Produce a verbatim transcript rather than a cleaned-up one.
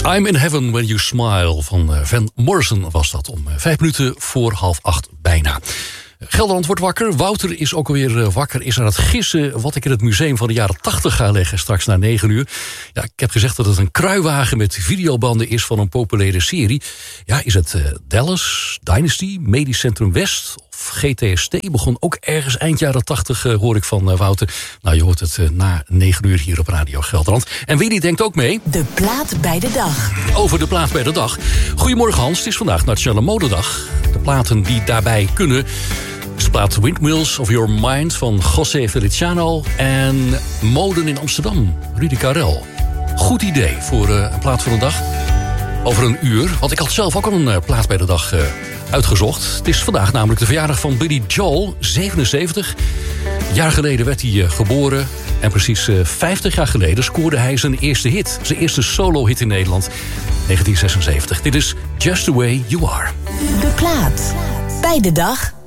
I'm in heaven when you smile van Van Morrison was dat. Om vijf minuten voor half acht bijna. Gelderland wordt wakker. Wouter is ook alweer wakker. Is aan het gissen wat ik in het museum van de jaren tachtig ga leggen. Straks na negen uur. Ja, ik heb gezegd dat het een kruiwagen met videobanden is van een populaire serie. Ja, is het uh, Dallas, Dynasty, Medisch Centrum West of G T S T? Begon ook ergens eind jaren tachtig, uh, hoor ik van uh, Wouter. Nou, je hoort het uh, na negen uur hier op Radio Gelderland. En Willy denkt ook mee. De plaat bij de dag. Over de plaat bij de dag. Goedemorgen Hans, het is vandaag Nationale Modedag. De platen die daarbij kunnen is de plaat Windmills of Your Mind van José Feliciano en Moden in Amsterdam, Rudy Karel. Goed idee voor uh, een plaat van de dag. Over een uur, want ik had zelf ook al een uh, plaat bij de dag uh, uitgezocht. Het is vandaag namelijk de verjaardag van Billy Joel, zevenenzeventig. Een jaar geleden werd hij uh, geboren. En precies uh, vijftig jaar geleden scoorde hij zijn eerste hit. Zijn eerste solo-hit in Nederland, negentien zesenzeventig. Dit is Just the Way You Are. De plaat bij de dag.